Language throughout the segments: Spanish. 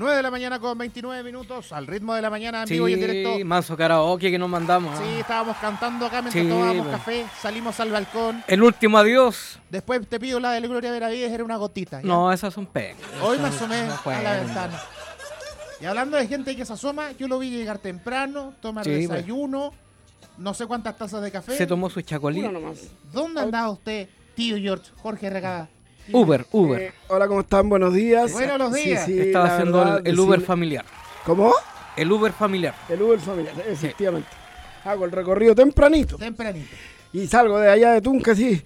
9 de la mañana con 29 minutos, al ritmo de la mañana, en vivo y en directo. Sí, manso karaoke que nos mandamos. Sí, estábamos cantando acá mientras tomábamos café, salimos al balcón. El último adiós. Después te pido la de Gloria Benavides, era una gotita. ¿ya? No, esas son pegas. Hoy me asomé a la ventana. Y hablando de gente que se asoma, yo lo vi llegar temprano, tomar desayuno, no sé cuántas tazas de café. Se tomó su chacolí. ¿Dónde andaba usted, tío George, Jorge Regada? Uber. Hola, ¿cómo están? Buenos días. Buenos días. Sí, estaba haciendo verdad, el Uber familiar. ¿Cómo? El Uber familiar. El Uber familiar, efectivamente. Hago el recorrido tempranito. Tempranito. Y salgo de allá de Tunca así.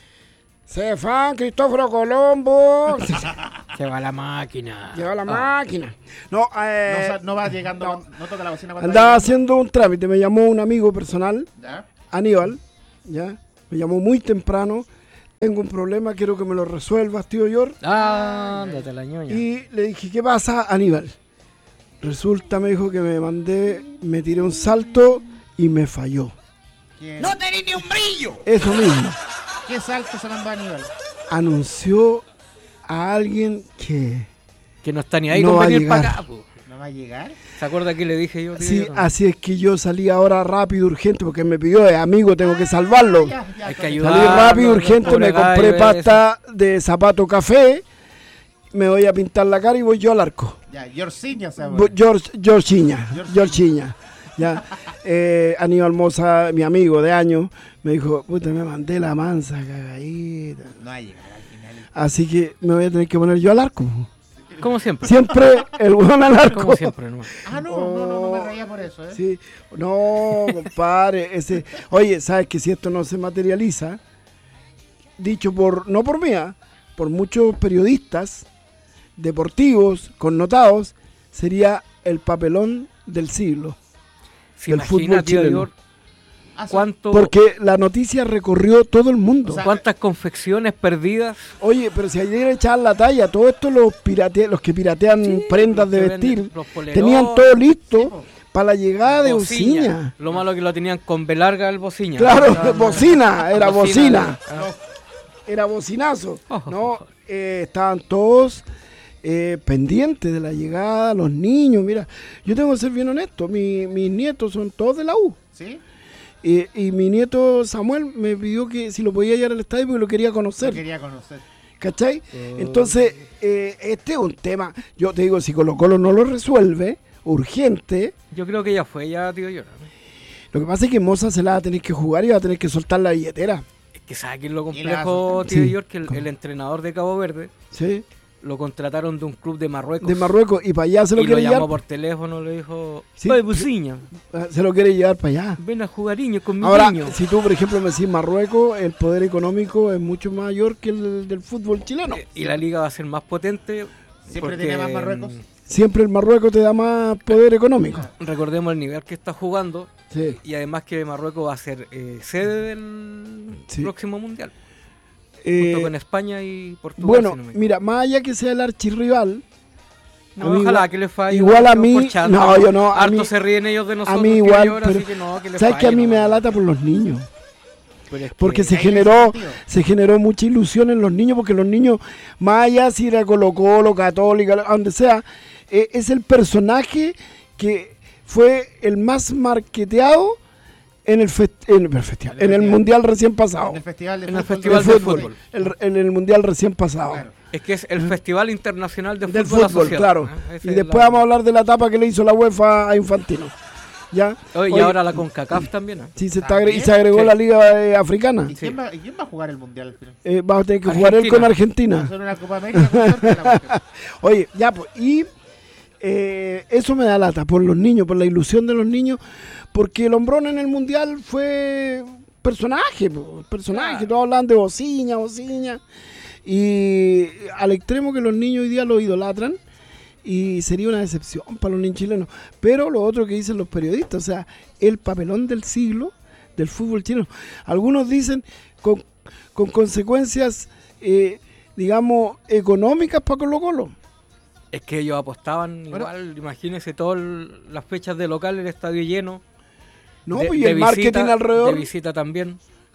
Se fan Cristóforo Colombo. Lleva la máquina. Lleva la máquina. No, no va llegando, no toca la bocina. Andaba haciendo un trámite, me llamó un amigo personal, ¿ya? Aníbal, ya, me llamó muy temprano. Tengo un problema, quiero que me lo resuelvas, tío George. Ándate la ñoña. Y le dije, ¿qué pasa, Aníbal? Resulta, me dijo que me tiré un salto y me falló. ¿Quién? ¡No tenés ni un brillo! Eso mismo. ¿Qué salto se mandó a Aníbal? Anunció a alguien que no está ni ahí no con va a venir llegar. para acá. Po. ¿No va a llegar? ¿Se acuerda que le dije yo? Tío? Sí, así es que yo salí ahora rápido, urgente, porque me pidió, amigo, tengo que salvarlo. Hay que ayudar. Salí rápido, urgente, me compré pasta de zapato café, me voy a pintar la cara y voy yo al arco. Ya, Georgiña se llama. Georgiña. Ya. Aníbal Moza, mi amigo de años, me dijo, puta, me mandé la mansa cagadita. No va a llegar al final. Así que me voy a tener que poner yo al arco. Como siempre. Siempre el hueón al arco. Como siempre, ¿no? No me reía por eso, ¿eh? Sí, no, compadre, oye, sabes que si esto no se materializa, dicho no por mí, por muchos periodistas deportivos connotados, sería el papelón del siglo. del fútbol chileno. ¿Cuánto? Porque la noticia recorrió todo el mundo. O sea, ¿Cuántas confecciones perdidas? Oye, pero si ayer echaban la talla, todo esto los que piratean prendas de vestir, tenían todo listo para la llegada de Bociña. Lo malo que lo tenían con B larga el Bociña. Claro, bocina, era bocina. Era bocinazo. No, estaban todos pendientes de la llegada, los niños. Mira, yo tengo que ser bien honesto, mis nietos son todos de la U. ¿Sí? Y mi nieto Samuel me pidió que si lo podía llevar al estadio porque lo quería conocer. ¿Cachai? Entonces, este es un tema, yo te digo, si Colo-Colo no lo resuelve, urgente. Yo creo que ya fue, tío Llora. Lo que pasa es que Moza se la va a tener que jugar y va a tener que soltar la billetera. Es que sabe que es lo complejo, tío Llora, que el entrenador de Cabo Verde. Sí. Lo contrataron de un club de Marruecos. Y para allá se lo quiere llevar. Lo llamó por teléfono, le dijo, sí, oye, Bociña, se lo quiere llevar para allá. ven a jugar niño con mi Ahora, niño. Si tú, por ejemplo, me decís Marruecos, el poder económico es mucho mayor que el del fútbol chileno. Y la liga va a ser más potente. Siempre tiene más Marruecos. Siempre el Marruecos te da más poder económico. Recordemos el nivel que está jugando. Sí. Y además que Marruecos va a ser sede del próximo mundial. Junto con España y Portugal. Bueno, si no mira, más allá que sea el archirrival, ojalá que le falle. Igual a mí, yo no. Harto se ríen ellos de nosotros. A mí igual, pero, así que no, que ¿sabes que a mí me da lata por los niños? Porque se generó mucha ilusión en los niños, porque los niños, más allá si era Colo-Colo, Católica, donde sea, es el personaje que fue el más marketeado en el mundial recién pasado. En el festival de fútbol. En el mundial recién pasado. Claro. Es que es el Festival Internacional de del Fútbol Fútbol, claro. Y después vamos a hablar de la etapa que le hizo la UEFA a Infantino. ¿Ya? Y ahora la CONCACAF también. Sí, y se agregó la Liga Africana. ¿Y quién va a jugar el mundial? Va a tener que jugar él con Argentina. Una Copa América. Oye, ya, pues, y eso me da lata por los niños, por la ilusión de los niños, porque el hombrón en el mundial fue personaje. Todos hablan de Bociña. Y al extremo que los niños hoy día lo idolatran. Y sería una decepción para los niños chilenos. Pero lo otro que dicen los periodistas, o sea, el papelón del siglo del fútbol chileno. Algunos dicen con consecuencias, digamos, económicas para Colo-Colo. Es que ellos apostaban igual, imagínense todas las fechas de local, el estadio lleno. No, pues y el marketing alrededor. De visita también.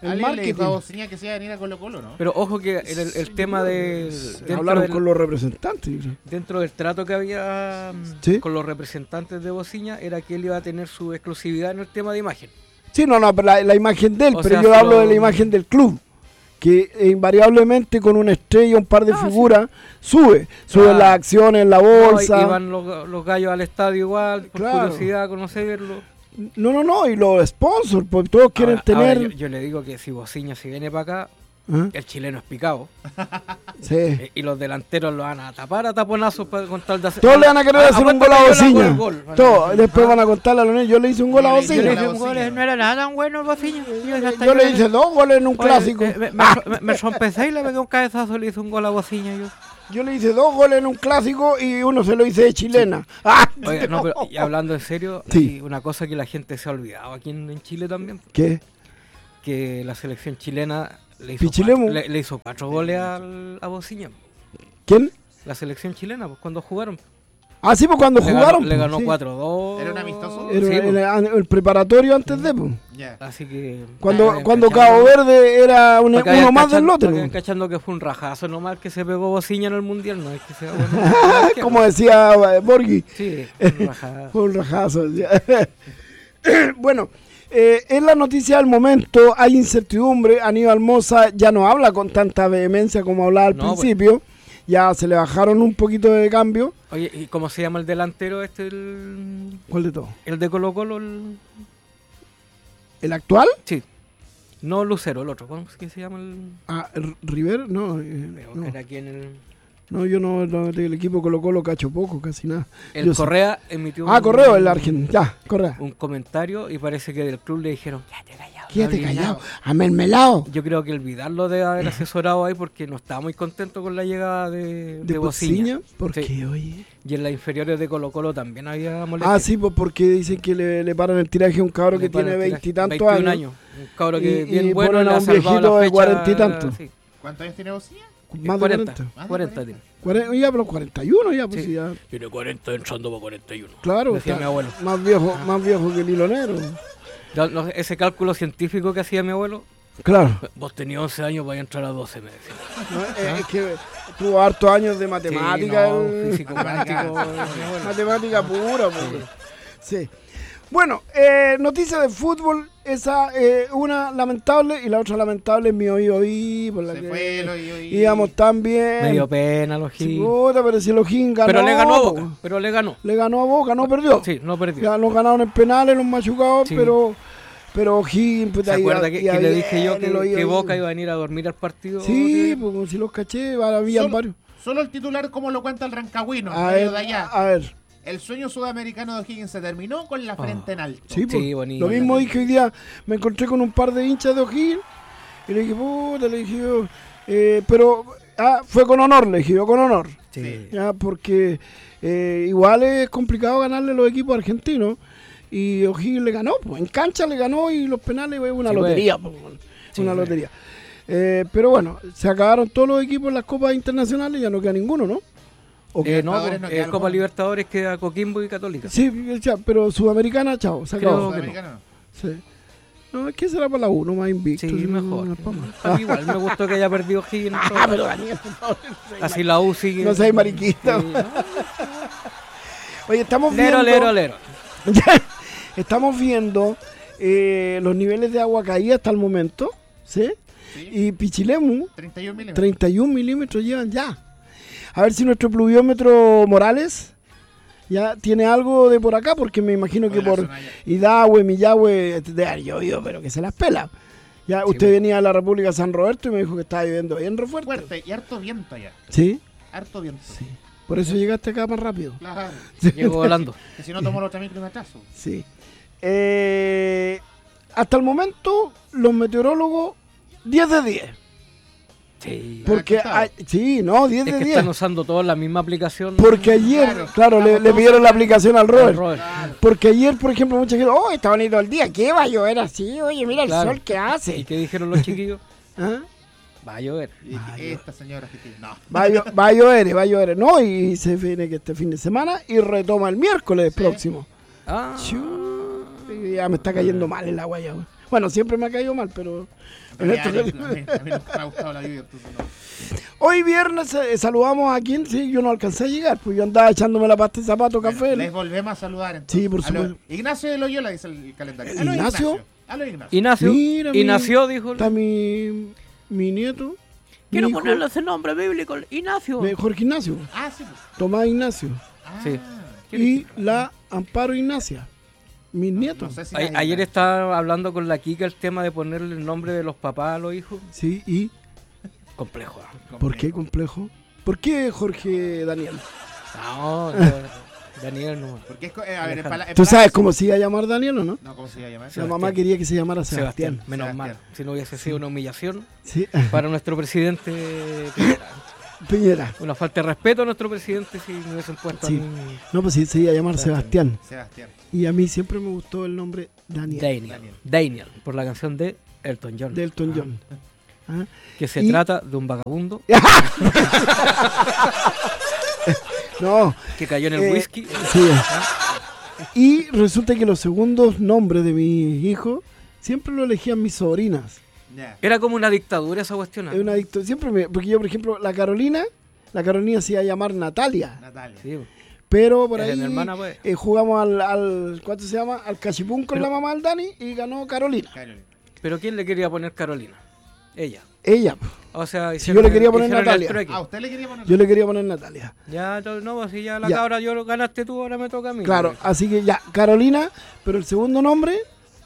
El marketing. Le Bociña que se iba a venir a Colo-Colo, ¿no? Pero ojo que el tema de... Hablaron con los representantes. Dentro del trato que había con los representantes de Bociña era que él iba a tener su exclusividad en el tema de imagen. Sí, no, la imagen de él, pero yo hablo de la imagen del club. Que invariablemente con una estrella, un par de figuras, sube las acciones, la bolsa. Iban los gallos al estadio igual, por curiosidad, conocerlo. No, y los sponsors, porque todos quieren tener... Ahora yo le digo que si Bociña se viene para acá, el chileno es picado. Sí. Y los delanteros lo van a tapar a taponazos con tal de hacer... Todos le van a querer hacer un gol a Bociña. Todos, después van a contarle a los niños, yo le hice un gol a Bociña. Yo le hice un gol, no era nada tan bueno Bociña. Yo le hice 2 goles en un clásico. Me rompecé y le pegué un cabezazo, le hice un gol a Bociña yo le hice 2 goles en un clásico y uno se lo hice de chilena. Oiga, no, pero y hablando en serio, hay una cosa que la gente se ha olvidado aquí en Chile también. ¿Qué? Que la selección chilena le hizo 4 goles a Bociña. ¿Quién? La selección chilena, pues cuando jugaron. Ah, sí, pues cuando jugaron. Le ganó 4-2. ¿Era un amistoso? Era el preparatorio antes de, pues. Yeah. Así que... Cuando Cabo Verde era uno más del lote. Están cachando que fue un rajazo nomás que se pegó Bociña en el Mundial, no es que sea bueno. Como decía Borghi. Sí, un rajazo. Fue un rajazo. Bueno, es la noticia del momento, hay incertidumbre. Aníbal Mosa ya no habla con tanta vehemencia como hablaba al principio. Pues. Ya se le bajaron un poquito de cambio. Oye, ¿y cómo se llama el delantero ¿Cuál de todos? El de Colo-Colo. ¿El actual? Sí. No Lucero, el otro. ¿Cómo es que se llama River? No. No. Era aquí en el... No, yo no, del equipo Colo-Colo cacho poco, casi nada. Correa emitió Correa, el argentino. Ya, Correa. Un comentario y parece que del club le dijeron, quédate callado, amermelado. Yo creo que el Vidal lo debe haber asesorado ahí porque no estaba muy contento con la llegada de Bociña. ¿Por qué, oye? Y en las inferiores de Colo-Colo también había molestia. Sí, pues porque dicen que le paran el tiraje a un cabro que tiene 20 y tantos años. Un cabro que bien bueno, a un viejito de 40 y tantos. Sí. ¿Cuántos años tiene Bociña? Más de 40 tiene. Ya, pero 41 ya, pues sí. Ya. Tiene 40 entrando para 41. Claro, decía mi abuelo. Más viejo que el hilonero. Ese cálculo científico que hacía mi abuelo. Claro. Vos tenías 11 años, vais a entrar a 12, me decía. Es que tuvo hartos años de matemática. Sí, físico, matemática pura, pues. Sí. Bueno, noticia de fútbol, esa una lamentable y la otra lamentable es mi oí por la se que fue el oí. íbamos tan bien. Me dio pena los O'Higgins. Sí, pero si el O'Higgins ganó. Pero le ganó a Boca, pero le ganó. Le ganó a Boca, no perdió. Sí, no perdió. Ya nos ganaron en penales, los machucados, sí. pero O'Higgins... Pues, ¿se acuerda que le dije yo que Boca iba a venir a dormir al partido? Sí, pues si los caché, había varios. Solo el titular como lo cuenta el rancagüino, de allá. A ver. El sueño sudamericano de O'Higgins se terminó con la frente en alto. Sí, bonito. Lo mismo dije hoy día, me encontré con un par de hinchas de O'Higgins y le dije yo, pero fue con honor, le dije yo, con honor. Sí. Ya, porque igual es complicado ganarle a los equipos argentinos y O'Higgins le ganó, pues en cancha le ganó y los penales fue una lotería, lotería. Pero bueno, se acabaron todos los equipos en las copas internacionales y ya no queda ninguno, ¿no? Copa Libertadores queda Coquimbo y Católica. Sí, pero Sudamericana, chao, se acabó. Sí. No, es que será para la 1 más invicto. Sí, mejor. Igual me gustó que haya perdido O'Higgins. Pero Daniel, por favor, así la U sigue. No seas mariquita. Sí. Oye, estamos viendo... Lero. Estamos viendo los niveles de agua caída hasta el momento, ¿sí? Y Pichilemu, 31 milímetros llevan ya. A ver si nuestro pluviómetro Morales ya tiene algo de por acá, porque me imagino que por Hidahue, Millahue, de haber llovido, pero que se las pela. Ya sí, usted venía a la República de San Roberto y me dijo que estaba lloviendo bien fuerte y harto viento allá. ¿Sí? Harto viento. Sí. Por eso llegaste acá más rápido. Claro. Llegó volando. Que si no tomo los trámites me atraso. Sí. Hasta el momento, los meteorólogos, 10 de 10. Sí. Porque, 10 de 10. Están usando todos la misma aplicación. Porque ayer, le pidieron la aplicación al Robert. Claro. Porque ayer, por ejemplo, mucha gente, está bonito el día, ¿qué va a llover así? Oye, mira el sol que hace. ¿Y qué dijeron los chiquillos? Va a llover. Esta señora que tiene, no. Va a llover. No, y se viene que este fin de semana y retoma el miércoles próximo. Ya me está cayendo mal el agua ya. Bueno, siempre me ha caído mal, pero... A mí no me ha gustado la lluvia, entonces no. Hoy viernes saludamos a quien, sí, yo no alcancé a llegar, pues yo andaba echándome la pasta de zapato, café. Les volvemos a saludar entonces. Sí, por supuesto. Ignacio de Loyola dice el calendario. ¿Ignacio? Ignacio. Mira, Ignacio dijo. Está mi nieto. Quiero ponerle ese nombre bíblico, Ignacio. Jorge Ignacio. Ah, sí. Tomás Ignacio. Sí. Y la Amparo Ignacia. Mis nietos. No sé si Ayer estaba hablando con la Kika el tema de ponerle el nombre de los papás a los hijos. Sí, y... Complejo. ¿Por qué complejo? ¿Por qué Jorge Daniel? No, Daniel no. Porque a ver, ¿Tú sabes cómo se iba a llamar Daniel o no? No, ¿cómo se iba a llamar? La mamá quería que se llamara Sebastián. Menos mal. Si no hubiese sido una humillación Sí. para nuestro presidente Piñera. una falta de respeto a nuestro presidente si me hubiesen puesto Sí. a mí. No, pues sí, se iba a llamar Sebastián. Sebastián. Y a mí siempre me gustó el nombre Daniel. Daniel, por la canción de Elton John. De Elton John. Ah. Que se trata de un vagabundo No. que cayó en el whisky. Sí. Y resulta que los segundos nombres de mis hijos siempre lo elegían mis sobrinas. Yeah. Era como una dictadura esa cuestión. Es una porque yo, por ejemplo, la Carolina se iba a llamar Natalia. Sí. Pero por Era ahí mi hermana, pues. jugamos al ¿cuánto se llama? Al cachipún con la mamá del Dani y ganó Carolina. Pero ¿quién le quería poner Carolina? Ella. Ella. O sea, Si yo le quería poner Natalia. Ah, ¿usted le quería poner? Yo le quería poner Natalia. Ya, no, así ya la Ya. cabra yo lo ganaste tú, ahora me toca a mí. Claro, así que ya, Carolina, pero el segundo nombre,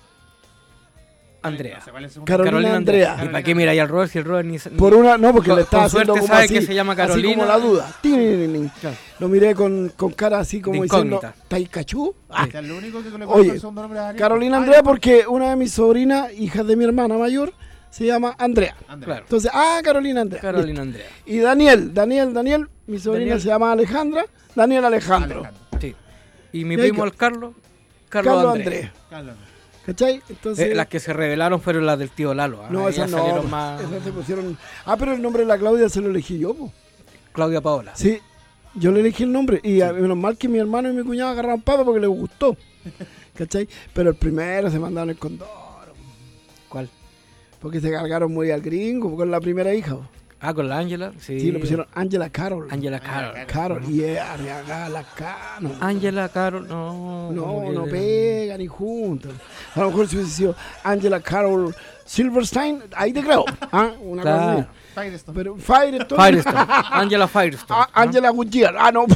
Andrea. Carolina Andrea. ¿Y para qué mira ahí al Robert si el Robert ni... Por una, no, porque le estaba con suerte haciendo como sabe así, que se llama Carolina. así como la duda. Tin. Claro. Lo miré con cara así como De diciendo, incógnita. ¿Taicachú? O sea, lo único que le Oye, el segundo nombre a Daniel. Carolina Andrea porque una de mis sobrinas, hijas de mi hermana mayor, se llama Andrea. Claro. Entonces, Carolina Andrea. Carolina Andrea. Y Daniel, mi sobrina Daniel. se llama Alejandra, Daniel Alejandro. Sí. Y mi Y ahí primo el Carlos Carlos Andrés. Andrés. ¿Cachai? Entonces, Las que se revelaron fueron las del tío Lalo. no, Ellas esas no, salieron más... esas se pusieron... pero el nombre de la Claudia se lo elegí yo, po. Claudia Paola. Sí, yo le elegí el nombre y menos mal que mi hermano y mi cuñado agarraron papa porque les gustó. ¿Cachai? Pero el primero se mandaron el condoro. ¿Cuál? Porque se cargaron muy al gringo con la primera hija. Po. Con la Ángela. Sí, Sí, le pusieron Angela Carol. Ángela Carol. Carol, y Arriaga la Cano. Ángela Carol, no. No pegan ni juntos. A lo mejor si hubiese sido Angela Carol Silverstein, ahí te creo. Una cosa así. Firestone. Pero Firestone. Firestone. Angela Firestone. Angela Gutiérrez. No.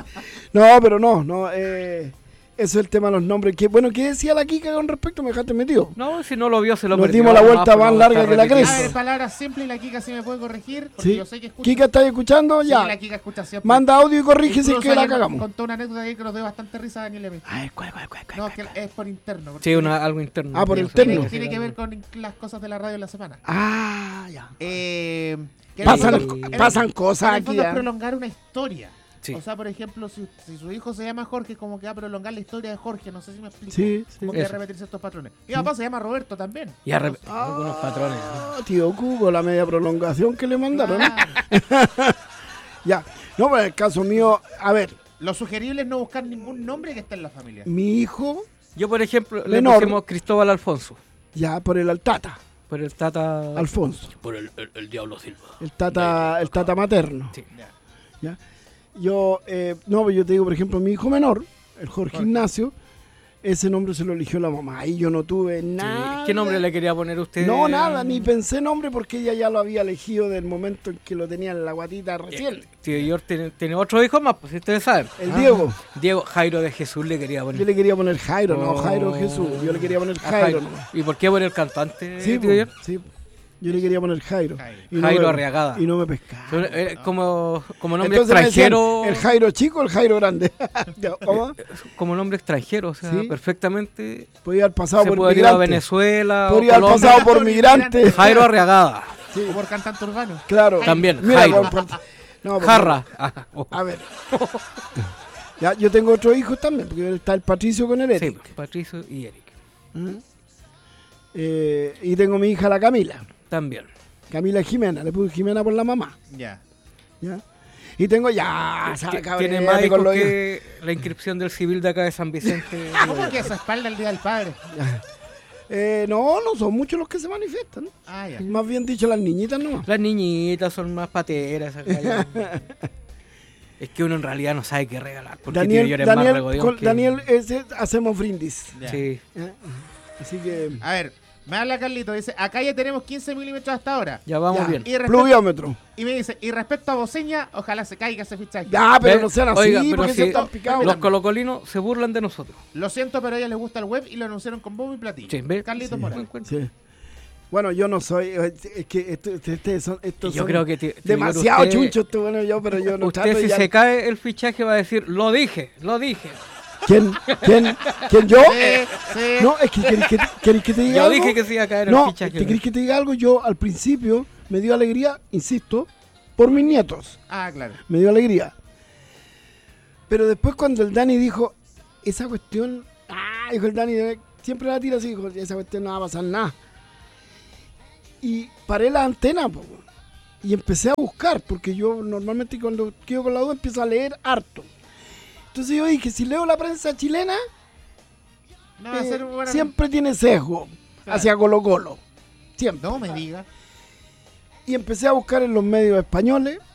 No, pero no. Eso es el tema de los nombres. ¿Qué decía la Kika con respecto? Me dejaste metido. No, si no lo vio, se lo Nos perdió. dimos la vuelta más larga que la cresta. A ver, palabras simples y la Kika sí me puede corregir. Porque Sí. yo sé que escucha. Kika, ¿estás escuchando? Sí, Ya. la Kika escucha siempre. Manda audio y corrige si es Incluso que la ayer cagamos. Contó una anécdota ahí que nos dio bastante risa a Daniel Emi. A ver, ¿cuál? No, es que es por interno. porque Sí, algo interno. por Sí, interno. Tiene que ver con las cosas de la radio de la semana. Ya. Que Pasan cosas en el aquí. fondo es prolongar una historia. Sí. O sea, por ejemplo, si su hijo se llama Jorge, como que va a prolongar la historia de Jorge. No sé si me explico. Sí. Como que va a Eso. repetirse estos patrones. Mi papá se llama Roberto también. Y algunos patrones. Tío Cuco, la media prolongación que le mandaron. Claro. Ya. No, pero en el caso mío, a ver, Lo sugerible es no buscar ningún nombre que esté en la familia. mi hijo, Yo, por ejemplo, Menor. le pusimos Cristóbal Alfonso. ya por el Tata, Por el Tata... Alfonso, Por el Diablo Silva. el Tata materno. Sí. ¿Ya? Yo, pues yo te digo, por ejemplo, mi hijo menor, el Jorge Ignacio, ese nombre se lo eligió la mamá. Ahí yo no tuve nada. ¿Qué nombre le quería poner usted? No, nada, ni pensé nombre porque ella ya lo había elegido del momento en que lo tenía en la guatita recién. Tío George tiene otro hijo más, pues si ustedes saben. El Diego. Diego Jairo de Jesús le quería poner. Yo le quería poner Jairo, no Oh. Jairo Jesús. Yo le quería poner A Jairo nomás. ¿Y por qué poner el cantante? Sí, tío George? sí. Yo le quería poner Jairo. Y Jairo me- Arriagada. Y no me pescaba. Como nombre Entonces me decían, extranjero. ¿el Jairo chico o el Jairo grande? ¿Cómo? Como nombre extranjero, o sea, Sí. perfectamente. Podría haber pasado Se por puede ir a migrante. Venezuela. Podría haber Colombia. pasado por migrante. Jairo Arriagada. O por cantante urbano. Claro. También, Mira, Jairo. no, pues, Jarra. A ver. Ya, yo tengo otro hijo también, porque está el Patricio con el Sí, Eric. Patricio y Eric. Y tengo mi hija la Camila. También. Camila Jimena, le puse Jimena por la mamá. Ya. ¿Ya? Y tengo ya. Tiene más hijos que la inscripción del civil de acá de San Vicente. ¿Cómo que esa espalda el día del padre? No son muchos los que se manifiestan. Ya. Más bien dicho, las niñitas nomás. Las niñitas son más pateras acá. Es que uno en realidad no sabe qué regalar. Porque Daniel hacemos brindis. Sí. Así que... A ver, me habla Carlito, dice, acá ya tenemos 15 milímetros hasta ahora. Ya vamos bien. Pluviómetro. Y me dice, y respecto a Boseña, ojalá se caiga ese fichaje. Ya, pero no sean así, oiga, porque se están picados. Los colocolinos se burlan de nosotros. Lo siento, pero a ellas les gusta el web y lo anunciaron con bombo y platillo. Sí, Carlitos Morales. Sí. Bueno, yo no soy, es que estos yo son creo que demasiado chunchos, pero yo no usted si se cae el fichaje va a decir, lo dije. ¿Quién yo? Sí. No, es que ¿querés que te diga algo? Yo dije que se iba a caer el fichaje. ¿Querés que te diga algo? Yo al principio me dio alegría, insisto, por mis nietos. Claro. Me dio alegría. Pero después cuando el Dani dijo, esa cuestión, dijo el Dani, siempre la tira así, dijo, esa cuestión no va a pasar nada. Y paré la antena, y empecé a buscar, porque yo normalmente cuando quedo con la duda empiezo a leer harto. Entonces yo dije, si leo la prensa chilena, siempre tiene sesgo hacia Colo-Colo. Siempre. No me diga. Y empecé a buscar en los medios españoles,